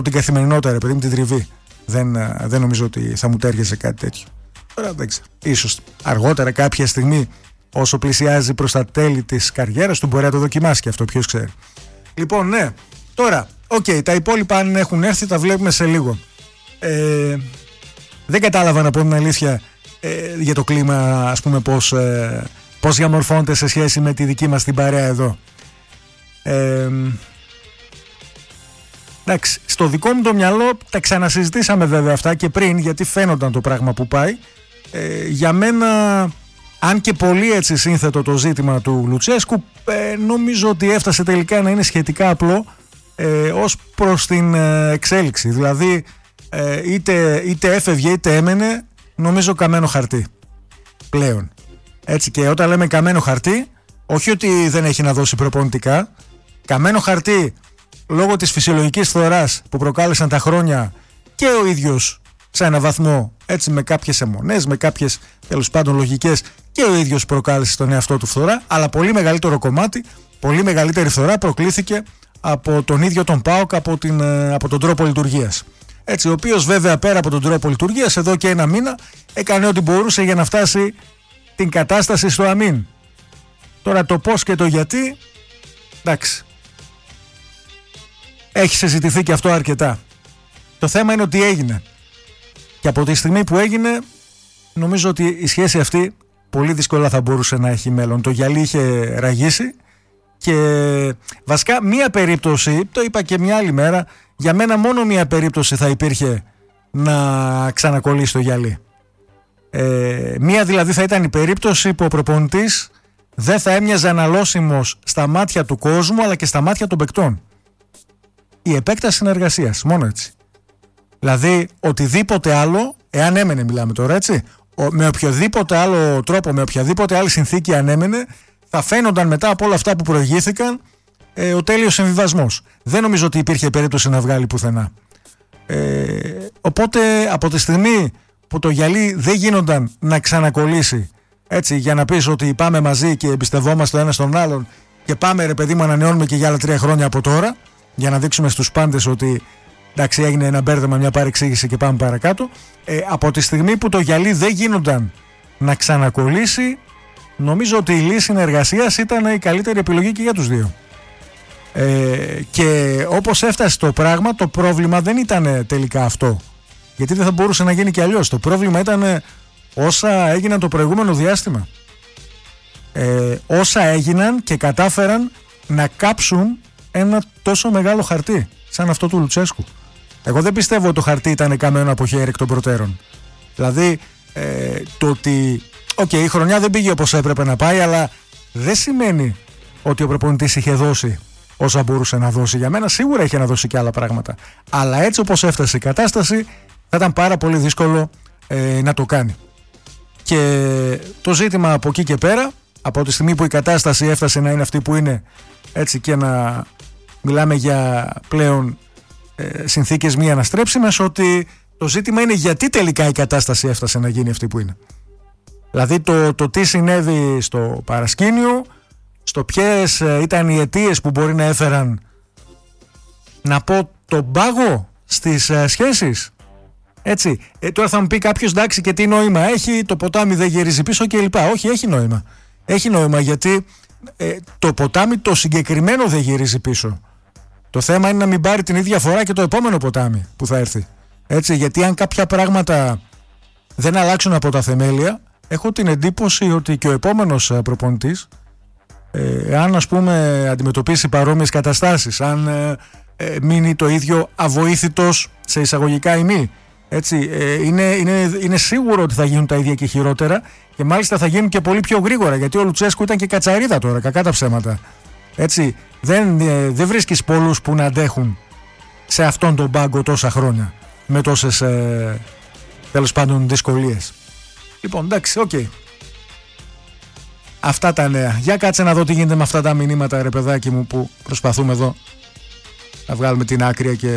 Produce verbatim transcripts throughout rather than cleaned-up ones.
την καθημερινότητα, ρε παιδί μου, την τριβή. Δεν, δεν νομίζω ότι θα μου τέριαζε κάτι τέτοιο. Τώρα δεν ξέρω. Ίσως αργότερα κάποια στιγμή, όσο πλησιάζει προς τα τέλη της καριέρας του, μπορεί να το δοκιμάσει και αυτό, ποιος ξέρει. Λοιπόν, ναι, τώρα, οκ, okay, τα υπόλοιπα αν έχουν έρθει τα βλέπουμε σε λίγο. Ε, δεν κατάλαβα, να πω την αλήθεια, ε, για το κλίμα, ας πούμε, πώς, ε, πώς διαμορφώνεται σε σχέση με τη δική μας την παρέα εδώ. Ε, εντάξει, στο δικό μου το μυαλό τα ξανασυζητήσαμε βέβαια αυτά και πριν, γιατί φαίνονταν το πράγμα που πάει. Ε, για μένα, αν και πολύ έτσι σύνθετο το ζήτημα του Λουτσέσκου, ε, νομίζω ότι έφτασε τελικά να είναι σχετικά απλό ε, ως προς την ε, εξέλιξη. Δηλαδή ε, είτε, είτε έφευγε είτε έμενε, νομίζω καμένο χαρτί πλέον. Έτσι, και όταν λέμε καμένο χαρτί, όχι ότι δεν έχει να δώσει προπονητικά, καμένο χαρτί λόγω της φυσιολογικής φθοράς που προκάλεσαν τα χρόνια και ο ίδιος σε ένα βαθμό, έτσι, με κάποιες αιμονές, με κάποιες τέλος πάντων λογικές, και ο ίδιος προκάλεσε στον εαυτό του φθορά, αλλά πολύ μεγαλύτερο κομμάτι, πολύ μεγαλύτερη φθορά προκλήθηκε από τον ίδιο τον ΠΑΟΚ, από, την, από τον τρόπο λειτουργίας. Έτσι, ο οποίος βέβαια πέρα από τον τρόπο λειτουργίας εδώ και ένα μήνα έκανε ό,τι μπορούσε για να φτάσει την κατάσταση στο αμήν. Τώρα το πώς και το γιατί, εντάξει, έχει συζητηθεί και αυτό αρκετά. Το θέμα είναι ότι έγινε. Και από τη στιγμή που έγινε, νομίζω ότι η σχέση αυτή πολύ δύσκολα θα μπορούσε να έχει μέλλον. Το γυαλί είχε ραγίσει και βασικά μία περίπτωση, το είπα και μια άλλη μέρα, για μένα μόνο μία περίπτωση θα υπήρχε να ξανακολλήσει το γυαλί. Ε, μία δηλαδή θα ήταν η περίπτωση που ο προπονητής δεν θα έμοιαζε αναλώσιμος στα μάτια του κόσμου αλλά και στα μάτια των παικτών. Η επέκταση συνεργασίας, μόνο έτσι. Δηλαδή οτιδήποτε άλλο, εάν έμενε μιλάμε τώρα, έτσι, με οποιοδήποτε άλλο τρόπο, με οποιαδήποτε άλλη συνθήκη αν έμενε, θα φαίνονταν μετά από όλα αυτά που προηγήθηκαν ε, ο τέλειος συμβιβασμός. Δεν νομίζω ότι υπήρχε περίπτωση να βγάλει πουθενά. Ε, οπότε από τη στιγμή που το γυαλί δεν γίνονταν να ξανακολλήσει, έτσι, για να πεις ότι πάμε μαζί και εμπιστευόμαστε ο ένας τον άλλον και πάμε, ρε παιδί μου, ανανεώνουμε και για άλλα τρία χρόνια από τώρα, για να δείξουμε στους πάντες ότι εντάξει, έγινε ένα μπέρδεμα, μια παρεξήγηση και πάμε παρακάτω. Ε, από τη στιγμή που το γυαλί δεν γίνονταν να ξανακολλήσει, νομίζω ότι η λύση συνεργασίας ήταν η καλύτερη επιλογή και για τους δύο. Ε, και όπως έφτασε το πράγμα, το πρόβλημα δεν ήταν τελικά αυτό. Γιατί δεν θα μπορούσε να γίνει και αλλιώς. Το πρόβλημα ήταν όσα έγιναν το προηγούμενο διάστημα. Ε, όσα έγιναν και κατάφεραν να κάψουν ένα τόσο μεγάλο χαρτί σαν αυτό του Λουτσέσκου. Εγώ δεν πιστεύω ότι το χαρτί ήταν καμένο από χέρι εκ των προτέρων. Δηλαδή ε, το ότι οκ, okay, η χρονιά δεν πήγε όπως έπρεπε να πάει, αλλά δεν σημαίνει ότι ο προπονητής είχε δώσει όσα μπορούσε να δώσει. Για μένα σίγουρα είχε να δώσει και άλλα πράγματα, αλλά έτσι όπως έφτασε η κατάσταση θα ήταν πάρα πολύ δύσκολο ε, να το κάνει. Και το ζήτημα από εκεί και πέρα, από τη στιγμή που η κατάσταση έφτασε να είναι αυτή που είναι, έτσι, και να μιλάμε για πλέον ε, συνθήκες μη αναστρέψιμες, ότι το ζήτημα είναι γιατί τελικά η κατάσταση έφτασε να γίνει αυτή που είναι. Δηλαδή το, το τι συνέβη στο παρασκήνιο, στο ποιες ε, ήταν οι αιτίες που μπορεί να έφεραν, να πω, τον πάγο στις ε, σχέσεις. Έτσι, ε, τώρα θα μου πει κάποιος, εντάξει, και τι νόημα έχει, το ποτάμι δεν γυρίζει πίσω κλπ. Όχι, έχει νόημα. Έχει νόημα γιατί ε, το ποτάμι το συγκεκριμένο δεν γυρίζει πίσω. Το θέμα είναι να μην πάρει την ίδια φορά και το επόμενο ποτάμι που θα έρθει. Έτσι, γιατί αν κάποια πράγματα δεν αλλάξουν από τα θεμέλια, έχω την εντύπωση ότι και ο επόμενος προπονητής, ε, αν ας πούμε αντιμετωπίσει παρόμοιες καταστάσεις, αν ε, ε, μείνει το ίδιο αβοήθητος σε εισαγωγικά ή μη, έτσι, ε, είναι, είναι, είναι σίγουρο ότι θα γίνουν τα ίδια και χειρότερα, και μάλιστα θα γίνουν και πολύ πιο γρήγορα, γιατί ο Λουτσέσκου ήταν και κατσαρίδα τώρα, κακά τα ψέματα. Έτσι, δεν, ε, δεν βρίσκεις πολλούς που να αντέχουν σε αυτόν τον πάγκο τόσα χρόνια, με τόσες ε, τέλος πάντων δυσκολίες. Λοιπόν, εντάξει, οκ. Okay. Αυτά τα νέα. Για κάτσε να δω τι γίνεται με αυτά τα μηνύματα, ρε παιδάκι μου, που προσπαθούμε εδώ να βγάλουμε την άκρια και...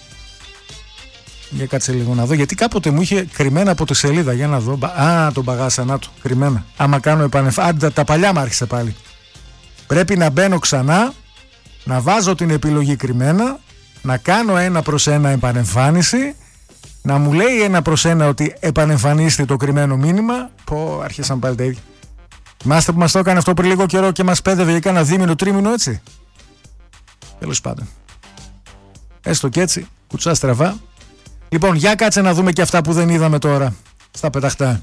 Για κάτσε λίγο να δω, γιατί κάποτε μου είχε κρυμμένα από τη σελίδα. Για να δω. Α, τον παγάσα, να το, κρυμμένα. Άμα κάνω επανεφ... Α, τα, τα παλιά μου άρχισε πάλι. Πρέπει να μπαίνω ξανά, να βάζω την επιλογή κρυμμένα, να κάνω ένα προς ένα επανεμφάνιση, να μου λέει ένα προς ένα ότι επανεμφανίστε το κρυμμένο μήνυμα. Πω, άρχισαν πάλι τα ίδια. Θυμάστε που μας το έκανε αυτό πριν λίγο καιρό και μας πέδευε για κάνα δίμηνο, τρίμηνο έτσι. Τέλος πάντων. Έστω και έτσι, κουτσά στραβά. Λοιπόν, για κάτσε να δούμε και αυτά που δεν είδαμε τώρα στα πεταχτά.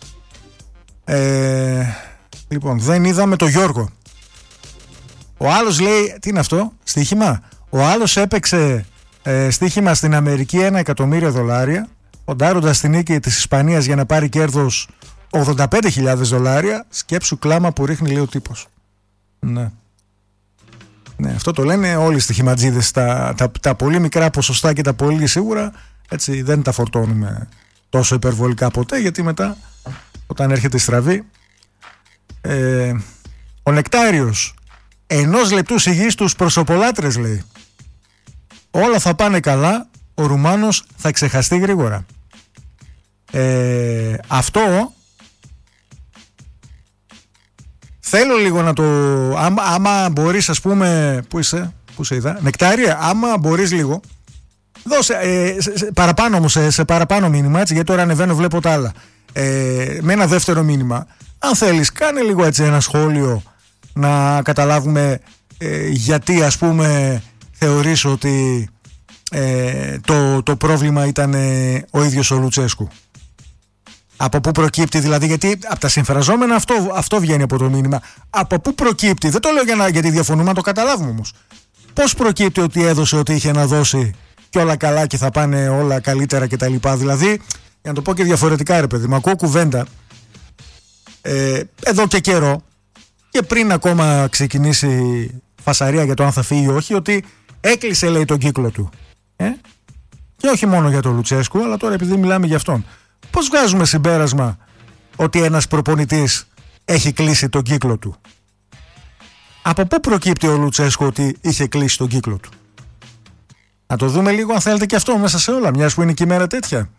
Ε, λοιπόν, δεν είδαμε το Γιώργο. Ο άλλος λέει, τι είναι αυτό, στοίχημα. Ο άλλος έπαιξε ε, στοίχημα στην Αμερική ένα εκατομμύριο δολάρια, ποντάροντας την νίκη της Ισπανίας για να πάρει κέρδος ογδόντα πέντε χιλιάδες δολάρια. Σκέψου κλάμα που ρίχνει, λέει ο τύπος. Ναι. Ναι, αυτό το λένε όλοι οι στοιχηματζίδες. Τα, τα, τα πολύ μικρά ποσοστά και τα πολύ σίγουρα, έτσι, δεν τα φορτώνουμε τόσο υπερβολικά ποτέ, γιατί μετά όταν έρχεται η στραβή, ε, ο Νεκτάριος, ενός λεπτού σιγής τους προσωπολάτρες, λέει, όλα θα πάνε καλά, ο Ρουμάνος θα ξεχαστεί γρήγορα. ε, αυτό θέλω λίγο να το, άμα, άμα μπορείς, ας πούμε, πού είσαι, πού σε είδα, Νεκτάρια, άμα μπορείς λίγο δώσε, ε, σε, σε, παραπάνω όμως, σε, σε παραπάνω μήνυμα, έτσι, γιατί τώρα ανεβαίνω, βλέπω τα άλλα, ε, με ένα δεύτερο μήνυμα, αν θέλεις κάνε λίγο έτσι ένα σχόλιο να καταλάβουμε ε, γιατί, ας πούμε, θεωρείς ότι ε, το, το πρόβλημα ήταν ε, ο ίδιος ο Λουτσέσκου. Από πού προκύπτει δηλαδή, γιατί από τα συμφραζόμενα αυτό, αυτό βγαίνει από το μήνυμα. Από πού προκύπτει, δεν το λέω για να, γιατί διαφωνούμε, να το καταλάβουμε όμως. Πώς προκύπτει ότι έδωσε ό,τι είχε να δώσει και όλα καλά και θα πάνε όλα καλύτερα κτλ. Δηλαδή, για να το πω και διαφορετικά, ρε παιδί μου, ακούω κουβέντα ε, εδώ και καιρό, και πριν ακόμα ξεκινήσει φασαρία για το αν θα φύγει ή όχι, ότι έκλεισε, λέει, τον κύκλο του. Ε? Και όχι μόνο για τον Λουτσέσκου, αλλά τώρα επειδή μιλάμε για αυτόν. Πώς βγάζουμε συμπέρασμα ότι ένας προπονητής έχει κλείσει τον κύκλο του? Από πού προκύπτει ο Λουτσέσκου ότι είχε κλείσει τον κύκλο του? Να το δούμε λίγο, αν θέλετε, και αυτό μέσα σε όλα, μιας που είναι και η μέρα τέτοια.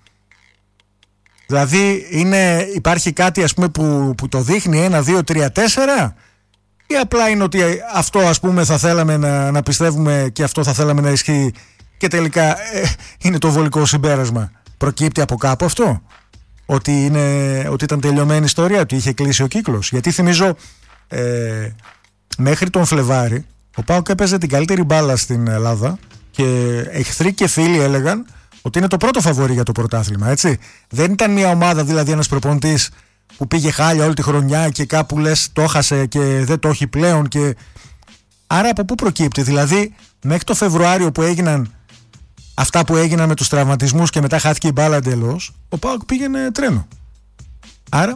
Δηλαδή είναι, υπάρχει κάτι, ας πούμε, που, που το δείχνει ένα, δύο, τρία, τέσσερα, ή απλά είναι ότι αυτό, ας πούμε, θα θέλαμε να, να πιστεύουμε και αυτό θα θέλαμε να ισχύει και τελικά ε, είναι το βολικό συμπέρασμα? Προκύπτει από κάπου αυτό, ότι, είναι, ότι ήταν τελειωμένη η ιστορία, ότι είχε κλείσει ο κύκλος? Γιατί θυμίζω ε, μέχρι τον Φλεβάρη ο ΠΑΟΚ έπαιζε την καλύτερη μπάλα στην Ελλάδα και εχθροί και φίλοι έλεγαν ότι είναι το πρώτο φαβορί για το πρωτάθλημα, έτσι. Δεν ήταν μια ομάδα, δηλαδή ένας προπονητής που πήγε χάλια όλη τη χρονιά και κάπου λες το έχασε και δεν το έχει πλέον. Και... άρα από πού προκύπτει? Δηλαδή μέχρι το Φεβρουάριο που έγιναν αυτά που έγιναν με τους τραυματισμούς και μετά χάθηκε η μπάλα εντελώς, ο ΠΑΟΚ πήγαινε τρένο. Άρα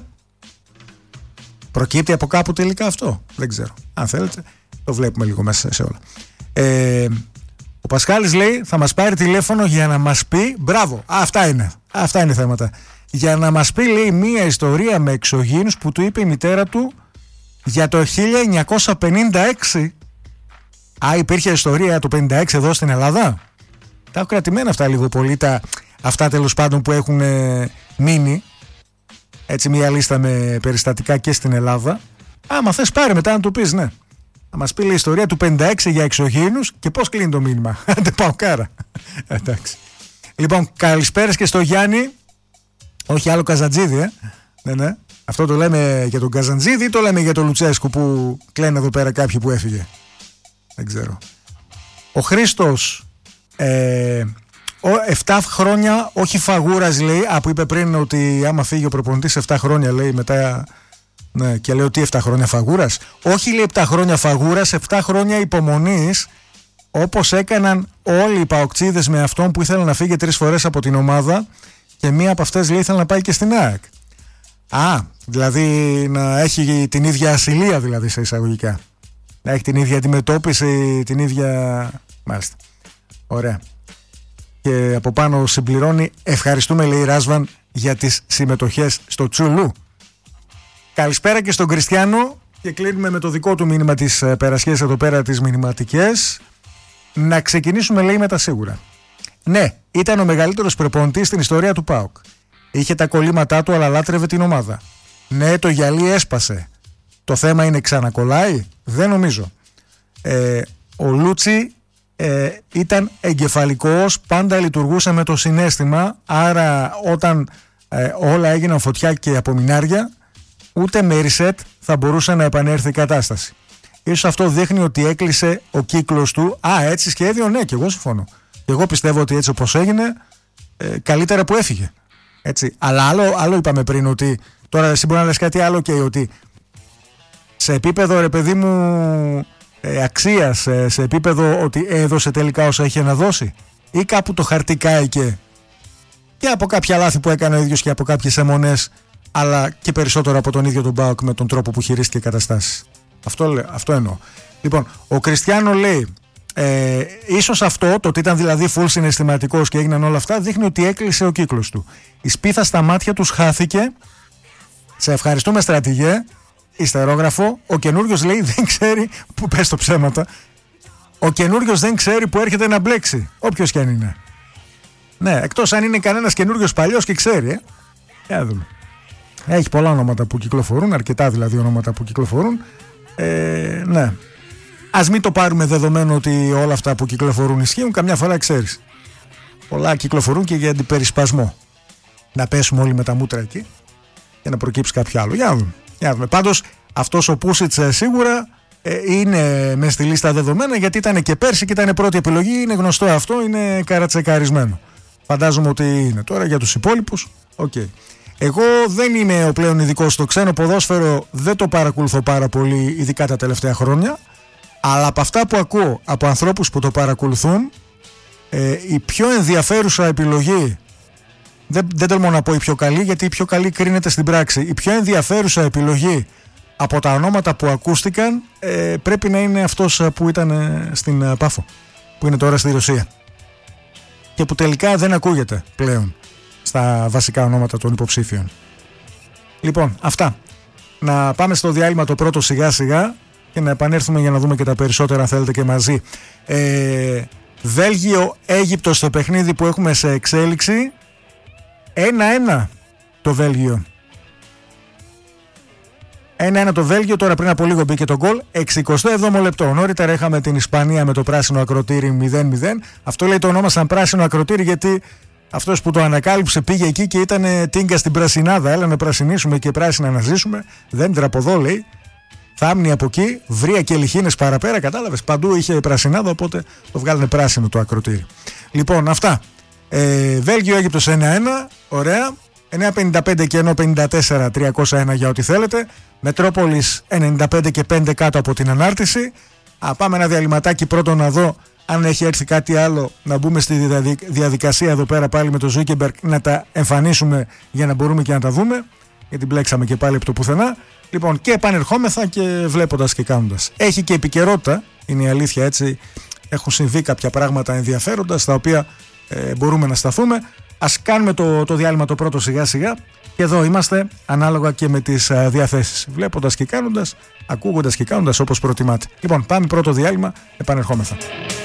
προκύπτει από κάπου τελικά αυτό? Δεν ξέρω. Αν θέλετε το βλέπουμε λίγο μέσα σε όλα. Ε, ο Πασχάλης λέει θα μας πάρει τηλέφωνο για να μας πει, μπράβο, α, αυτά είναι, αυτά είναι θέματα, για να μας πει, λέει, μία ιστορία με εξωγήινους που του είπε η μητέρα του για το χίλια εννιακόσια πενήντα έξι. Α, υπήρχε ιστορία το πενήντα έξι εδώ στην Ελλάδα? Τα έχω κρατημένα αυτά λίγο πολύ, τα, αυτά τέλος πάντων που έχουν ε, μείνει. Έτσι μια λίστα με περιστατικά και στην Ελλάδα. Άμα θες πάρε μετά να του πεις, ναι. Να μας πει, λέει, η ιστορία του πενήντα έξι για εξωγήινους και πώς κλείνει το μήνυμα. Δεν πάω κάρα. Εντάξει. Λοιπόν, καλησπέρας και στο Γιάννη. Όχι άλλο Καζαντζίδη, ε. Ναι, ναι. Αυτό το λέμε για τον Καζαντζίδη ή το λέμε για τον Λουτσέσκου που κλαίνουν εδώ πέρα κάποιοι που έφυγε? Δεν ξέρω. Ο Χρήστος, ε, εφτά χρόνια, όχι φαγούρας, λέει, από είπε πριν ότι άμα φύγει ο προπονητής εφτά χρόνια, λέει, μετά, ναι, και λέω τι εφτά χρόνια φαγούρας? Όχι, λέει, εφτά χρόνια φαγούρας, εφτά χρόνια υπομονής, όπως έκαναν όλοι οι παοκτσίδες με αυτόν που ήθελε να φύγει τρεις φορές από την ομάδα και μία από αυτές, λέει, ήθελε να πάει και στην ΑΕΚ. Α, δηλαδή να έχει την ίδια ασυλία, δηλαδή, σε εισαγωγικά. Να έχει την ίδια αντιμετώπιση, την ίδια... Μάλιστα. Ωραία. Και από πάνω συμπληρώνει, ευχαριστούμε, λέει, Ράσβαν, για τις συμμετοχές στο Τσουλού. Καλησπέρα και στον Κριστιανό και κλείνουμε με το δικό του μήνυμα της περασιές εδώ πέρα, τις μηνυματικές. Να ξεκινήσουμε, λέει, με τα σίγουρα. Ναι, ήταν ο μεγαλύτερος προπονητής στην ιστορία του ΠΑΟΚ. Είχε τα κολλήματά του, αλλά λάτρευε την ομάδα. Ναι, το γυαλί έσπασε. Το θέμα είναι ξανακολλάει? Δεν νομίζω. Ε, ο Λούτσι ε, ήταν εγκεφαλικός, πάντα λειτουργούσε με το συναίσθημα, άρα όταν ε, όλα έγιναν φωτιά και απομεινάρια, ούτε με reset θα μπορούσε να επανέλθει η κατάσταση. Ίσως αυτό δείχνει ότι έκλεισε ο κύκλος του. Α, έτσι σχέδιο, ναι, και εγώ συμφωνώ. Και εγώ πιστεύω ότι έτσι όπως έγινε, ε, καλύτερα που έφυγε. Έτσι. Αλλά άλλο, άλλο είπαμε πριν, ότι τώρα εσύ μπορεί να λες κάτι άλλο, και ότι σε επίπεδο, ρε παιδί μου, ε, αξίας, ε, σε επίπεδο ότι έδωσε τελικά όσα είχε να δώσει, ή κάπου το χαρτί κάηκε και από κάποια λάθη που έκανε ο ίδιος και από κάποιες αιμονές, αλλά και περισσότερο από τον ίδιο τον ΠΑΟΚ με τον τρόπο που χειρίστηκε καταστάσεις. Αυτό, αυτό εννοώ. Λοιπόν, ο Κριστιάνο λέει, ε, ίσως αυτό, το ότι ήταν δηλαδή full συναισθηματικός και έγιναν όλα αυτά, δείχνει ότι έκλεισε ο κύκλος του. Η σπίθα στα μάτια τους χάθηκε. Σε ευχαριστούμε, στρατηγέ. Ιστερόγραφο. Ο καινούριος, λέει, δεν ξέρει που, πες το ψέματα, ο καινούριος δεν ξέρει που έρχεται να μπλέξει, όποιος και αν είναι. Ναι, εκτός αν είναι κανένας καινούριος παλιός και ξέρει, ε. Για δούμε. Έχει πολλά ονόματα που κυκλοφορούν, αρκετά δηλαδή ονόματα που κυκλοφορούν. Ε, ναι. Ας μην το πάρουμε δεδομένο ότι όλα αυτά που κυκλοφορούν ισχύουν, καμιά φορά ξέρεις. Πολλά κυκλοφορούν και για αντιπερισπασμό. Να πέσουμε όλοι με τα μούτρα εκεί και να προκύψει κάποιο άλλο. Για να δούμε. Για να δούμε. Πάντως αυτός ο Πούσιτς σίγουρα ε, είναι μες στη λίστα δεδομένα, γιατί ήταν και πέρσι και ήταν πρώτη επιλογή. Είναι γνωστό αυτό, είναι καρατσεκαρισμένο. Φαντάζομαι ότι είναι. Τώρα για τους υπόλοιπους, οκ. Okay. Εγώ δεν είμαι ο πλέον ειδικός στο ξένο ποδόσφαιρο, δεν το παρακολουθώ πάρα πολύ, ειδικά τα τελευταία χρόνια. Αλλά από αυτά που ακούω από ανθρώπους που το παρακολουθούν, ε, η πιο ενδιαφέρουσα επιλογή, δεν, δεν τολμώ να πω η πιο καλή, γιατί η πιο καλή κρίνεται στην πράξη, η πιο ενδιαφέρουσα επιλογή από τα ονόματα που ακούστηκαν ε, πρέπει να είναι αυτός που ήταν ε, στην ε, Πάφο, που είναι τώρα στη Ρωσία και που τελικά δεν ακούγεται πλέον στα βασικά ονόματα των υποψήφιων. Λοιπόν, αυτά. Να πάμε στο διάλειμμα το πρώτο σιγά σιγά και να επανέλθουμε για να δούμε και τα περισσότερα, αν θέλετε, και μαζί. ε, Βέλγιο Αίγυπτο στο παιχνίδι που έχουμε σε εξέλιξη. Ένα-ένα το Βέλγιο. Ένα-ένα το Βέλγιο. Τώρα πριν από λίγο μπήκε το γκολ. εξηκοστό έβδομο λεπτό. Νωρίτερα είχαμε την Ισπανία με το πράσινο ακροτήρι μηδέν μηδέν. Αυτό, λέει, το ονόμασαν πράσινο ακροτήρι γιατί αυτός που το ανακάλυψε πήγε εκεί και ήταν τίγκα στην πρασινάδα. Έλα να πρασινίσουμε και πράσινα να ζήσουμε. Δέντρα από εδώ, λέει. Θάμνη από εκεί. Βρία και λιχίνες παραπέρα. Κατάλαβες. Παντού είχε πρασινάδα, οπότε το βγάλανε πράσινο το ακροτήρι. Λοιπόν, αυτά. Ε, Βέλγιο Αίγυπτος ένα-ένα. Ωραία. εννιά πενήντα πέντε και ενώ πενήντα τέσσερα τριακόσια ένα για ό,τι θέλετε. Μετρόπολης ενενήντα πέντε και πέντε κάτω από την ανάρτηση. Α, πάμε ένα διαλυματάκι πρώτο να δω αν έχει έρθει κάτι άλλο, να μπούμε στη διαδικασία εδώ πέρα πάλι με το Ζούκεμπεργκ, να τα εμφανίσουμε για να μπορούμε και να τα δούμε, γιατί μπλέξαμε και πάλι από το πουθενά. Λοιπόν, και επανερχόμεθα και βλέποντας και κάνοντας. Έχει και επικαιρότητα, είναι η αλήθεια, έτσι. Έχουν συμβεί κάποια πράγματα ενδιαφέροντα στα οποία ε, μπορούμε να σταθούμε. Ας κάνουμε το, το διάλειμμα το πρώτο σιγά σιγά και εδώ είμαστε ανάλογα και με τις α, διαθέσεις. Βλέποντας και κάνοντας, ακούγοντας και κάνοντας όπως προτιμάτε. Λοιπόν, πάμε πρώτο διάλειμμα, επανερχόμεθα.